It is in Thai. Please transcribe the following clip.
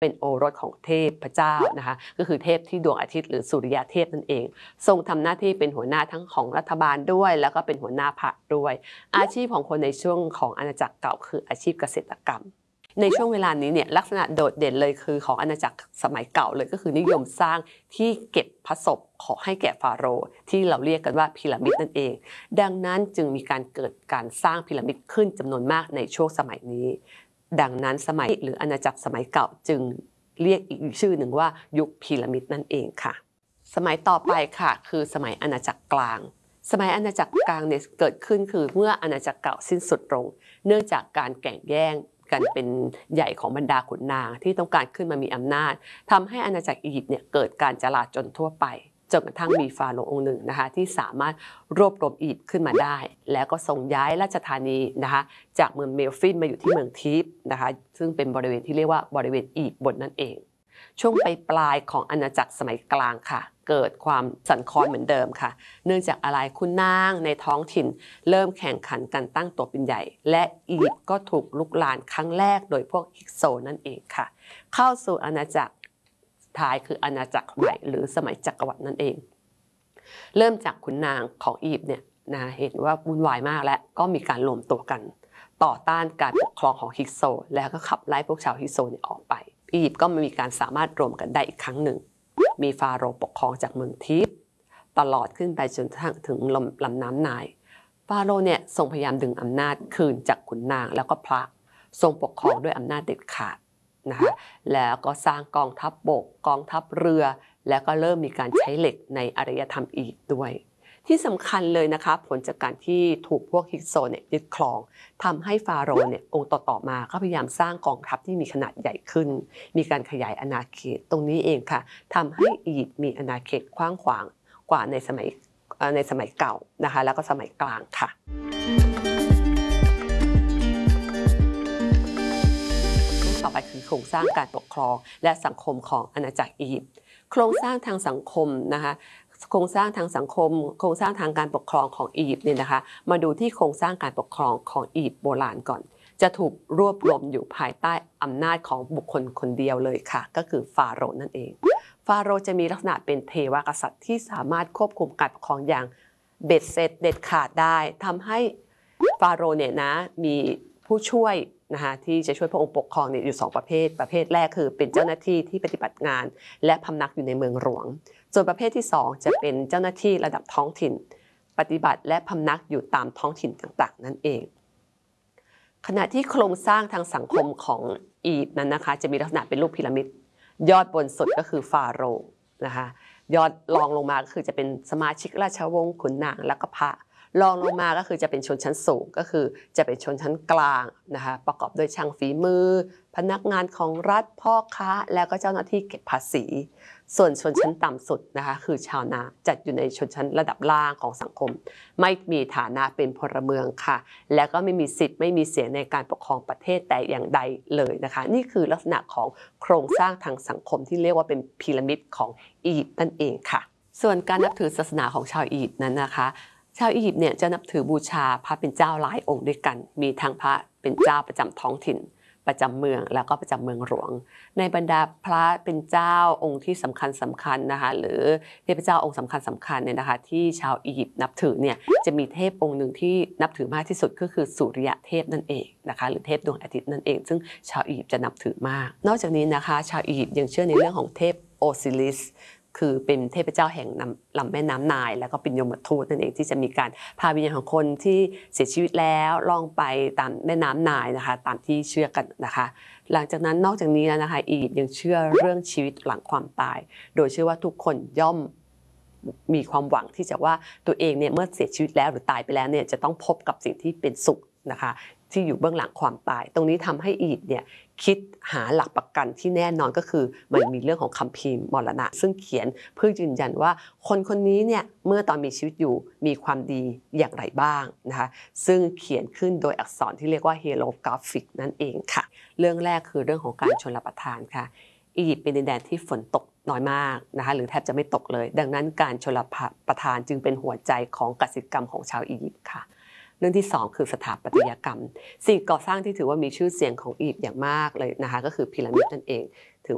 เป็นโอรสของเทพเจ้านะคะก็คือเทพที่ดวงอาทิตย์หรือสุริยเทพนั่นเองทรงทำหน้าที่เป็นหัวหน้าทั้งของรัฐบาลด้วยแล้วก็เป็นหัวหน้าพรรคด้วยอาชีพของคนในช่วงของอาณาจักรเก่าคืออาชีพเกษตรกรรมในช่วงเวลานี้เนี่ยลักษณะโดดเด่นเลยคือของอาณาจักรสมัยเก่าเลยก็คือนิยมสร้างที่เก็บพระศพขอให้แก่ฟาโรห์ที่เราเรียกกันว่าพีระมิดนั่นเองดังนั้นจึงมีการเกิดการสร้างพีระมิดขึ้นจำนวนมากในช่วงสมัยนี้ดังนั้นสมัยหรืออาณาจักรสมัยเก่าจึงเรียกอีกชื่อหนึ่งว่ายุคพีระมิดนั่นเองค่ะสมัยต่อไปค่ะคือสมัยอาณาจักรกลางสมัยอาณาจักรกลางเนี่ยเกิดขึ้นคือเมื่ออาณาจักรเก่าสิ้นสุดลงเนื่องจากการแข่งแย่งกันเป็นใหญ่ของบรรดาขุนนางที่ต้องการขึ้นมามีอำนาจทำให้อาณาจักรอียิปต์เนี่ยเกิดการจลาจลทั่วไปจนกระทั่งมีฟาโรห์องค์หนึ่งนะคะที่สามารถรวบรวมอียิปต์ขึ้นมาได้แล้วก็ส่งย้ายราชธานีนะคะจากเมืองเมลฟินมาอยู่ที่เมืองทิฟนะคะซึ่งเป็นบริเวณที่เรียกว่าบริเวณอียิปต์บนนั่นเองช่วงปลายของอาณาจักรสมัยกลางค่ะเกิดความสั่นคลอนเหมือนเดิมค่ะเนื่องจากอะไรคุณนางในท้องถิ่นเริ่มแข่งขันกันตั้งตัวเป็นใหญ่และอียิปต์ก็ถูกลุกลานครั้งแรกโดยพวกฮิกโซนั่นเองค่ะเข้าสู่อาณาจักรท้ายคืออาณาจักรใหม่หรือสมัยจักรวรรดินั่นเองเริ่มจากขุนนางของอียิปต์เนี่ยนะเห็นว่าวุ่นวายมากและก็มีการรวมตัวกันต่อต้านการปกครองของฮิกโซแล้วก็ขับไล่พวกชาวฮิกโซเนี่ยออกไปอียิปต์ก็มีการสามารถรวมกันได้อีกครั้งหนึ่งมีฟาโรห์ปกครองจากเมืองทิฟตลอดขึ้นไปจนถึงลำน้ำไนล์ฟาโรห์เนี่ยทรงพยายามดึงอำนาจคืนจากขุนนางแล้วก็พระทรงปกครองด้วยอำนาจเด็ดขาดนะคะแล้วก็สร้างกองทัพบกกองทัพเรือแล้วก็เริ่มมีการใช้เหล็กในอารยธรรมอียิปต์ด้วยที่สำคัญเลยนะคะผลจากการที่ถูกพวกฮิกโซเนี่ยยึดครองทำให้ฟาโรห์เนี่ยองค์ต่อมาก็พยายามสร้างกองทัพที่มีขนาดใหญ่ขึ้นมีการขยายอาณาเขตตรงนี้เองค่ะทำให้อียิปต์มีอาณาเขตกว้างขวางกว่าในสมัยเก่านะคะแล้วก็สมัยกลางค่ะต่อไปคือโครงสร้างการปกครองและสังคมของอาณาจักรอียิปต์โครงสร้างทางสังคมนะคะโครงสร้างทางสังคมโครงสร้างทางการปกครองของอียิปต์เนี่ยนะคะมาดูที่โครงสร้างการปกครองของอียิปต์โบราณก่อนจะถูกรวบรวมอยู่ภายใต้อำนาจของบุคคลคนเดียวเลยค่ะก็คือฟาโรห์นั่นเองฟาโรห์จะมีลักษณะเป็นเทวกษัตริย์ที่สามารถควบคุมการปกครองอย่างเบ็ดเสร็จเด็ดขาดได้ทำให้ฟาโรห์เนี่ยนะมีผู้ช่วยนะคะที่จะช่วยพระองค์ปกครองเนี่ยอยู่2ประเภทแรกคือเป็นเจ้าหน้าที่ที่ปฏิบัติงานและพำนักอยู่ในเมืองหลวงส่วนประเภทที่2จะเป็นเจ้าหน้าที่ระดับท้องถิ่นปฏิบัติและพำนักอยู่ตามท้องถิ่นต่างๆนั่นเองขณะที่โครงสร้างทางสังคมของอียิปต์นั้นนะคะจะมีลักษณะเป็นรูปพีระมิดยอดบนสุดก็คือฟาโรห์นะคะยอดรองลงมาก็คือจะเป็นสมาชิกราชวงศ์ขุนนางและก็พระรองลงมาก็คือจะเป็นชนชั้นสูงก็คือจะเป็นชนชั้นกลางนะคะประกอบด้วยช่างฝีมือพนักงานของรัฐพ่อค้าแล้วก็เจ้าหน้าที่เก็บภาษีส่วนชนชั้นต่ำสุดนะคะคือชาวนาจัดอยู่ในชนชั้นระดับล่างของสังคมไม่มีฐานะเป็นพลเมืองค่ะแล้วก็ไม่มีสิทธิ์ไม่มีเสียงในการปกครองประเทศแต่อย่างใดเลยนะคะนี่คือลักษณะของโครงสร้างทางสังคมที่เรียกว่าเป็นพีระมิดของอียิปต์นั่นเองค่ะส่วนการนับถือศาสนาของชาวอียิปต์นั้นนะคะชาวอียิปต์เนี่ยจะนับถือบูชาพระเป็นเจ้าหลายองค์ด้วยกันมีทั้งพระเป็นเจ้าประจำท้องถิ่นประจำเมืองแล้วก็ประจำเมืองหลวงในบรรดาพระเป็นเจ้าองค์ที่สำคัญนะคะหรือเทพเจ้าองค์สำคัญเนี่ยนะคะที่ชาวอียิปต์นับถือเนี่ยจะมีเทพองค์หนึ่งที่นับถือมากที่สุดก็คือสุริยะเทพนั่นเองนะคะหรือเทพดวงอาทิตย์นั่นเองซึ่งชาวอียิปต์จะนับถือมากนอกจากนี้นะคะชาวอียิปต์ยังเชื่อในเรื่องของเทพโอซิริสคือเป็นเทพเจ้าแห่งลำแม่น้ำไนล์แล้วก็เป็นยมทูตนั่นเองที่จะมีการพาวิญญาณของคนที่เสียชีวิตแล้วล่องไปตามแม่น้ำไนล์นะคะตามที่เชื่อกันนะคะหลังจากนั้นนอกจากนี้แล้วนะคะอียิปต์ยังเชื่อเรื่องชีวิตหลังความตายโดยเชื่อว่าทุกคนย่อมมีความหวังที่จะว่าตัวเองเนี่ยเมื่อเสียชีวิตแล้วหรือตายไปแล้วเนี่ยจะต้องพบกับสิ่งที่เป็นสุขนะคะที่อยู่เบื้องหลังความตายตรงนี้ทำให้อียิปต์เนี่ยคิดหาหลักประกันที่แน่นอนก็คือมันมีเรื่องของคัมภีร์มรณะซึ่งเขียนเพื่อยืนยันว่าคนคนนี้เนี่ยเมื่อตอนมีชีวิตอยู่มีความดีอย่างไรบ้างนะคะซึ่งเขียนขึ้นโดยอักษรที่เรียกว่าเฮโรกราฟิกนั่นเองค่ะเรื่องแรกคือเรื่องของการชลประทานค่ะอียิปต์เป็นดินแดนที่ฝนตกน้อยมากนะคะหรือแทบจะไม่ตกเลยดังนั้นการชลประทานจึงเป็นหัวใจของกสิกรรมของชาวอียิปต์ค่ะเรื่องที่2คือสถาปัตยกรรมสิ่งก่อสร้างที่ถือว่ามีชื่อเสียงของอียิปต์อย่างมากเลยนะคะก็คือพีระมิดนั่นเองถือ